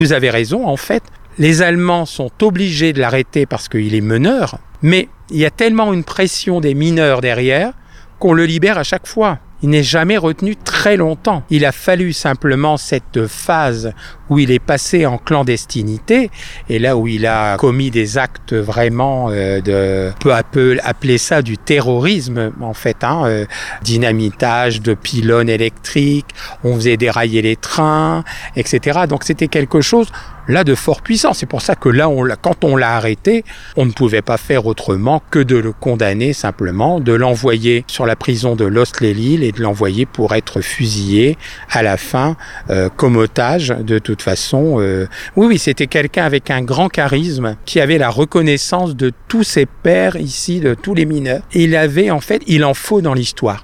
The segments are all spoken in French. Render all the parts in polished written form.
Vous avez raison, en fait, les Allemands sont obligés de l'arrêter parce qu'il est meneur, mais il y a tellement une pression des mineurs derrière qu'on le libère à chaque fois. Il n'est jamais retenu très longtemps. Il a fallu simplement cette phase où il est passé en clandestinité et là où il a commis des actes vraiment de peu à peu appeler ça du terrorisme en fait, dynamitage de pylônes électriques, on faisait dérailler les trains, etc. Donc c'était quelque chose là de fort puissant. C'est pour ça que là, quand on l'a arrêté, on ne pouvait pas faire autrement que de le condamner simplement, de l'envoyer sur la prison de Loos-les-Lille et de l'envoyer pour être fusillé à la fin comme otage. De toute façon, oui, c'était quelqu'un avec un grand charisme qui avait la reconnaissance de tous ses pairs ici, de tous les mineurs. Et il en faut dans l'histoire.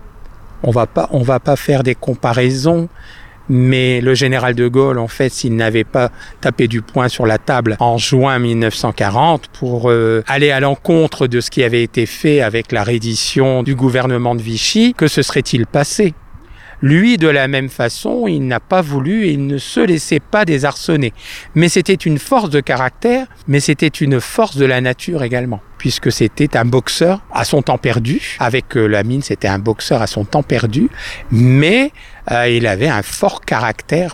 On va pas faire des comparaisons. Mais le général de Gaulle, en fait, s'il n'avait pas tapé du poing sur la table en juin 1940 pour aller à l'encontre de ce qui avait été fait avec la reddition du gouvernement de Vichy, que se serait-il passé ? Lui, de la même façon, il n'a pas voulu et il ne se laissait pas désarçonner. Mais c'était une force de caractère, mais c'était une force de la nature également. Puisque c'était un boxeur à son temps perdu. Avec la mine, c'était un boxeur à son temps perdu. Mais il avait un fort caractère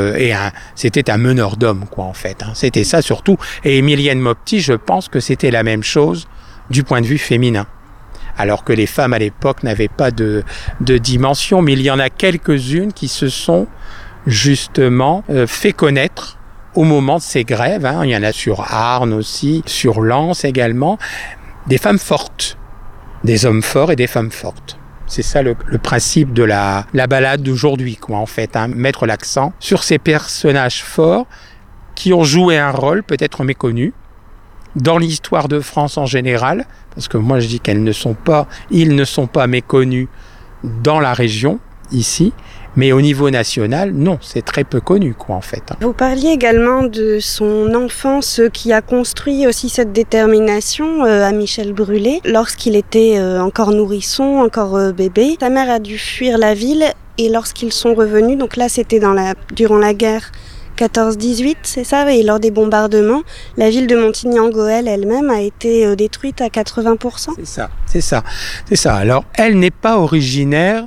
c'était un meneur d'hommes, quoi, en fait. C'était ça surtout. Et Emilienne Maupetit, je pense que c'était la même chose du point de vue féminin. Alors que les femmes à l'époque n'avaient pas de dimension, mais il y en a quelques-unes qui se sont justement fait connaître au moment de ces grèves. Il y en a sur Arnes aussi, sur Lens également. Des femmes fortes, des hommes forts et des femmes fortes. C'est ça le principe de la balade d'aujourd'hui, quoi, en fait. Mettre l'accent sur ces personnages forts qui ont joué un rôle peut-être méconnu dans l'histoire de France en général, parce que moi je dis ils ne sont pas méconnus dans la région, ici, mais au niveau national, non, c'est très peu connu, quoi, en fait. Vous parliez également de son enfance qui a construit aussi cette détermination à Michel Brûlé. Lorsqu'il était encore nourrisson, encore bébé, sa mère a dû fuir la ville et lorsqu'ils sont revenus, donc là c'était durant la guerre 14-18, c'est ça, et lors des bombardements, la ville de Montigny-en-Gohelle elle-même a été détruite à 80%. C'est ça. Alors, elle n'est pas originaire,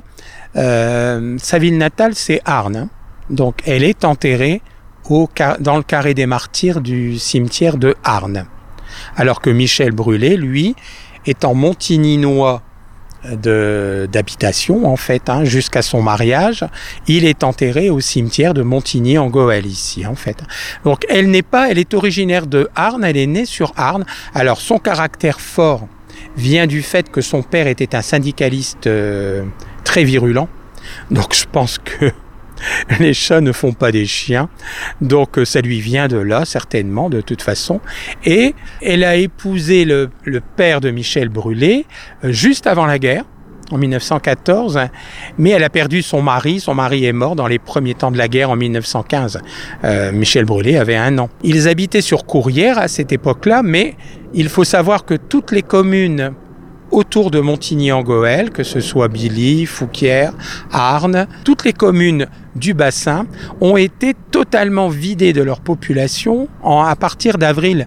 sa ville natale, c'est Arnes. Donc, elle est enterrée dans le carré des martyrs du cimetière de Arnes. Alors que Michel Brûlé, lui, étant montigninois d'habitation, en fait, jusqu'à son mariage, il est enterré au cimetière de Montigny-en-Gohelle, ici, en fait. Donc, elle est originaire de Arnes, elle est née sur Arnes. Alors, son caractère fort vient du fait que son père était un syndicaliste très virulent. Donc, je pense que les chats ne font pas des chiens, donc ça lui vient de là, certainement, de toute façon. Et elle a épousé le père de Michel Brûlé juste avant la guerre, en 1914, mais elle a perdu son mari. Son mari est mort dans les premiers temps de la guerre en 1915. Michel Brûlé avait 1 an. Ils habitaient sur Courrières à cette époque-là, mais il faut savoir que toutes les communes autour de Montigny-en-Gohelle, que ce soit Billy, Fouquières, Arnes, toutes les communes du bassin ont été totalement vidées de leur population à partir d'avril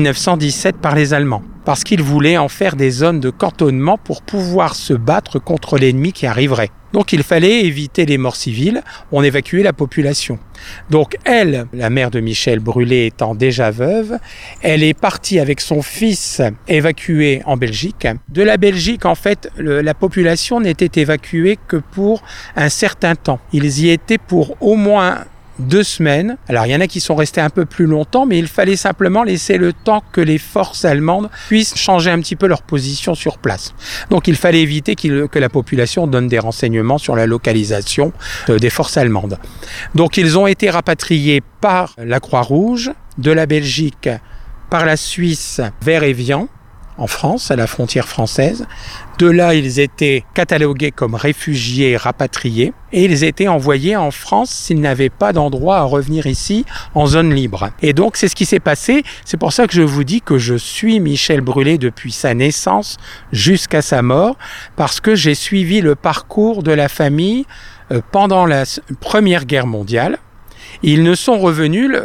1917 par les Allemands, parce qu'ils voulaient en faire des zones de cantonnement pour pouvoir se battre contre l'ennemi qui arriverait. Donc il fallait éviter les morts civiles, on évacuait la population. Donc elle, la mère de Michel Brûlé étant déjà veuve, elle est partie avec son fils évacué en Belgique. De la Belgique, en fait, la population n'était évacuée que pour un certain temps. Ils y étaient pour au moins 2 semaines. Alors il y en a qui sont restés un peu plus longtemps, mais il fallait simplement laisser le temps que les forces allemandes puissent changer un petit peu leur position sur place. Donc il fallait éviter que la population donne des renseignements sur la localisation des forces allemandes. Donc ils ont été rapatriés par la Croix-Rouge de la Belgique, par la Suisse vers Évian, en France, à la frontière française. De là, ils étaient catalogués comme réfugiés rapatriés et ils étaient envoyés en France s'ils n'avaient pas d'endroit à revenir ici en zone libre. Et donc, c'est ce qui s'est passé. C'est pour ça que je vous dis que je suis Michel Brûlé depuis sa naissance jusqu'à sa mort, parce que j'ai suivi le parcours de la famille pendant la Première Guerre mondiale. Ils ne sont revenus,